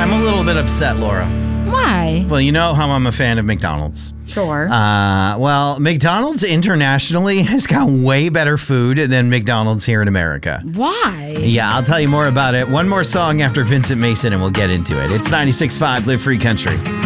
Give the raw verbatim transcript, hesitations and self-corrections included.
I'm a little bit upset, Laura. Why? Well, you know how I'm a fan of McDonald's. Sure. Uh, well, McDonald's internationally has got way better food than McDonald's here in America. Why? Yeah, I'll tell you more about it. One more song after Vincent Mason and we'll get into it. It's ninety-six point five Live Free Country.